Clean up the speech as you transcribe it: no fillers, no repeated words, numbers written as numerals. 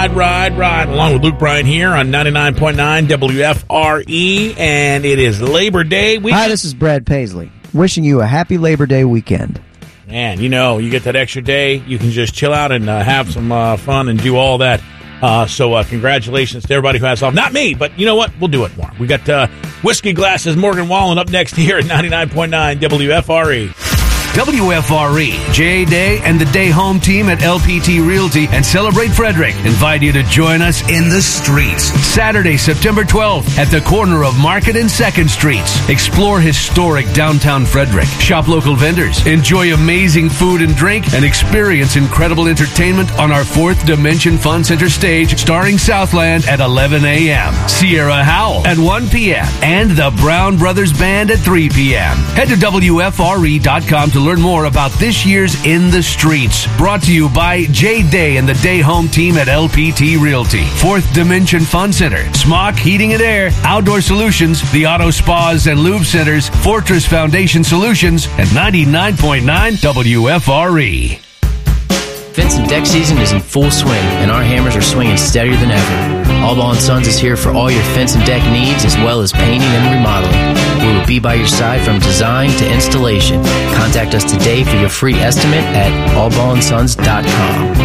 Ride, along with Luke Bryan here on 99.9 WFRE, and it is Labor Day weekend. Hi, this is Brad Paisley, wishing you a happy Labor Day weekend. Man, you get that extra day, you can just chill out and have some fun and do all that. So congratulations to everybody who has off. Not me, but you know what? We'll do it more. We got Whiskey Glasses, Morgan Wallen up next here at 99.9 WFRE. WFRE, Jay Day and the Day Home team at LPT Realty and Celebrate Frederick invite you to join us in the streets. Saturday, September 12th at the corner of Market and 2nd Streets. Explore historic downtown Frederick. Shop local vendors. Enjoy amazing food and drink and experience incredible entertainment on our 4th Dimension Fun Center stage starring Southland at 11 a.m. Sierra Howell at 1 p.m. and the Brown Brothers Band at 3 p.m. Head to WFRE.com to learn more about this year's In the Streets. Brought to you by Jay Day and the Day Home team at LPT Realty. 4th Dimension Fun Center, Smock Heating and Air, Outdoor Solutions, the Auto Spas and Lube Centers, Fortress Foundation Solutions, and 99.9 WFRE. Fence and deck season is in full swing, and our hammers are swinging steadier than ever. Allball & Sons is here for all your fence and deck needs, as well as painting and remodeling. We will be by your side from design to installation. Contact us today for your free estimate at allballandsons.com.